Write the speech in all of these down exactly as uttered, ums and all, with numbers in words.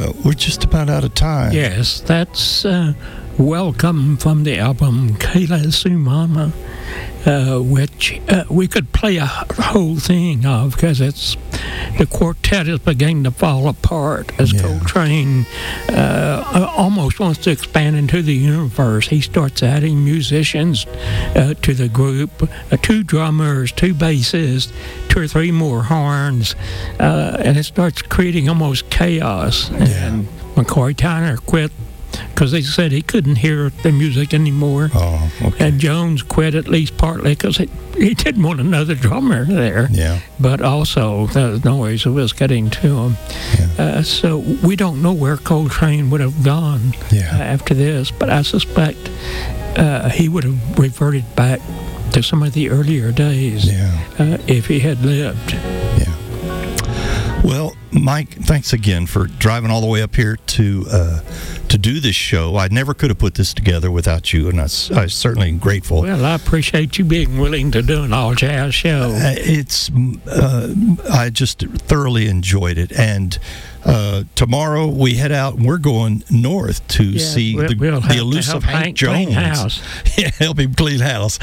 uh, we're just about out of time. Yes, that's uh, Welcome from the album Kayla Sumama, uh, which uh, we could play a whole thing of because it's the quartet is beginning to fall apart as Yeah. Coltrane uh, almost wants to expand into the universe. He starts adding musicians uh, to the group, uh, two drummers, two bassists, two or three more horns, uh, and it starts creating almost chaos. Yeah. And when Corey Tyner quit, because they said he couldn't hear the music anymore. Oh, okay. And Jones quit at least partly because he, he didn't want another drummer there. Yeah. But also the noise was getting to him. Yeah. Uh, so we don't know where Coltrane would have gone Yeah. uh, after this, but I suspect uh, he would have reverted back to some of the earlier days Yeah. uh, if he had lived. Yeah. Well, Mike, thanks again for driving all the way up here to uh, to do this show. I never could have put this together without you, and I, s- I'm certainly grateful. Well, I appreciate you being willing to do an all-jazz show. Uh, It's uh, I just thoroughly enjoyed it, and uh, tomorrow we head out and we're going north to Yeah, see we'll- the, we'll have the to elusive help Hank, Hank clean Jones. house. Yeah, help him clean house.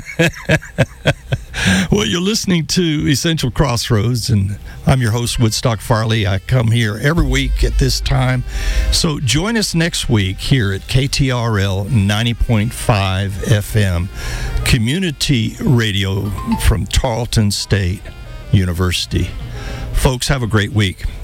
Well, you're listening to Essential Crossroads, and I'm your host, Woodstock Farley. I come here every week at this time. So join us next week here at K T R L ninety point five F M, community radio from Tarleton State University. Folks, have a great week.